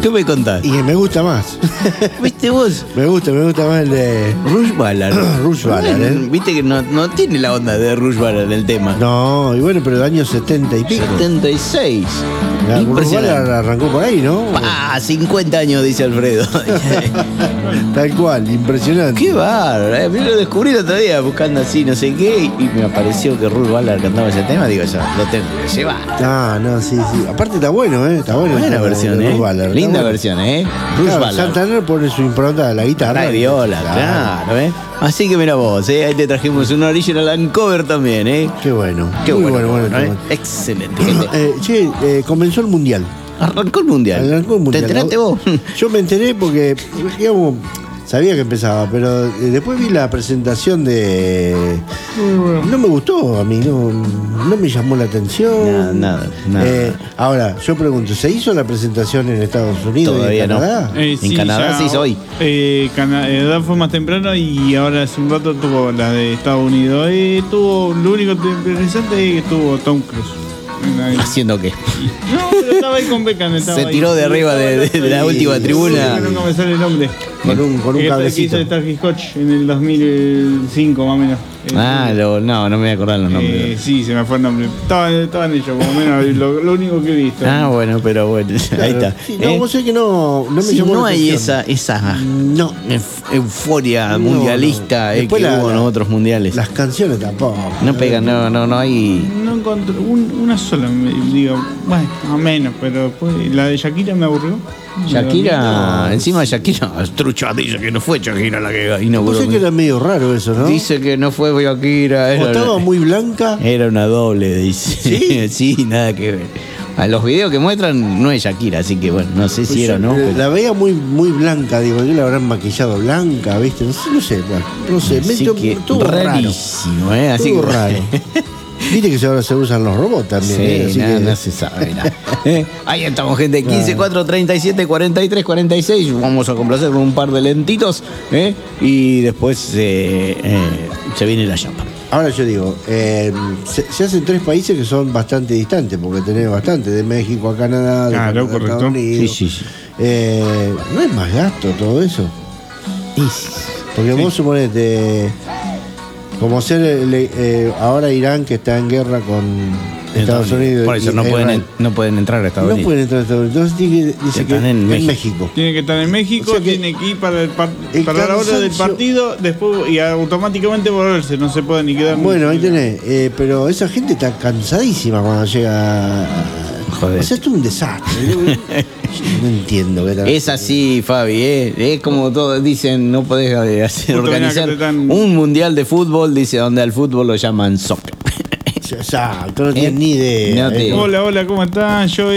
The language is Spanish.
¿Qué me contás? Y me gusta más. ¿Viste vos? Me gusta más el de Rush Ballard. Rush Ballard, ¿eh? Viste que no tiene la onda de Rush Ballard el tema. No, y bueno, pero de años 70 y pico. 76. Rush Ballard arrancó por ahí, ¿no? 50 años, dice Alfredo. Tal cual, impresionante. Qué bárbaro, ¿eh? Yo lo descubrí el otro día buscando así, no sé qué, y me apareció que Rush Ballard cantaba ese tema. Digo, yo lo tengo que llevar. Ah, no, sí. Aparte está bueno, ¿eh? Está bueno. Buena versión, de ¿eh? Rush Ballard, Linda bueno. versión, ¿eh? Rush Claro, Ballard. Santander pone su impronta a la guitarra. La viola, claro, ¿eh? Así que mira vos, ¿eh? Ahí te trajimos un original uncover también, ¿eh? Qué bueno. Qué Muy bueno, ¿eh? Excelente. Gente. Comenzó el mundial. Arrancó el mundial. ¿Te enteraste vos? Yo me enteré porque, digamos, sabía que empezaba, pero después vi la presentación de... No me gustó a mí, no me llamó la atención. Nada. Ahora, yo pregunto, ¿se hizo la presentación en Estados Unidos Todavía y en Canadá? no. En Canadá se hizo hoy. Canadá fue más temprano y ahora hace un rato tuvo la de Estados Unidos. Lo único interesante es que tuvo Tom Cruise. ¿Haciendo qué? No, pero estaba ahí con Beckham. Se tiró de arriba de la última tribuna. Nunca me sale el nombre. Con un cablecito. Que hizo Starsky Hutch en el 2005 más o menos. No me voy a acordar los nombres. Sí, se me fue el nombre. Estaban ellos, más o menos, lo único que he visto. Bueno, pero bueno, Claro. ahí está. Sí, no, vos sabés que no me Sí, llamó no la hay atención. esa No. euforia No, mundialista no. que Después hubo en otros mundiales. Las canciones tampoco. No pegan, no hay. No encontré una sola, digo, bueno, más o menos, pero después la de Shakira me aburrió. Shakira, encima Shakira, Trucha dice que no fue Shakira la que Vos inauguró. sabés que era medio raro eso, ¿no? Dice que no fue Shakira. O estaba muy blanca. Era una doble, dice. ¿Sí? Sí, nada que ver. A los videos que muestran no es Shakira, así que bueno, no sé si Pues era o no. yo pero- La veía muy blanca, digo, ¿qué la habrán maquillado blanca, viste? No sé, bueno, no sé. Así que Todo raro. rarísimo, ¿eh? Así Todo que raro. Viste que ahora se usan los robots también. Sí, Así que- no se sabe. Mirá. Ahí estamos, gente. 15, 4, 37, 43, 46. Vamos a complacer con un par de lentitos. Y después se viene la chapa. Ahora yo digo, se hacen 3 países que son bastante distantes, porque tenés bastante, de México a Canadá, de Claro, Canadá a correcto. Estados Unidos. Sí. ¿No es más gasto todo eso? Porque vos suponete, como ser ahora Irán que está en guerra con Estados Unidos. Por eso y no Israel. pueden entrar a Estados No Unidos. pueden entrar a Estados Unidos. Entonces dice que Están en México. Tiene que estar en México, O sea que tiene que ir para, el para la hora del cansancio- partido después y automáticamente volverse, no se puede ni quedar. Bueno, ahí tenés. Pero esa gente está cansadísima cuando llega. Joder. O sea, esto es un desastre. No entiendo qué tal. Es así, Fabi, es como todos dicen, no podés organizar que te dan- un mundial de fútbol, dice, donde al fútbol lo llaman soccer. Exacto, no tienen ni idea. No te- Hola, ¿cómo están? Yo